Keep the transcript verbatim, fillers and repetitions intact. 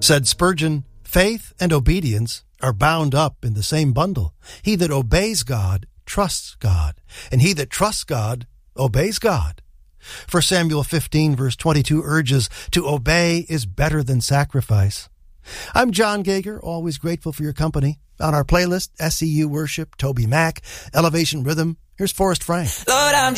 Said Spurgeon, faith and obedience are bound up in the same bundle. He that obeys God trusts God, and he that trusts God obeys God. First Samuel fifteen verse twenty-two urges, to obey is better than sacrifice. I'm John Gager, always grateful for your company. On our playlist, S C U Worship, Toby Mac, Elevation Rhythm, here's Forrest Frank. Lord, I'm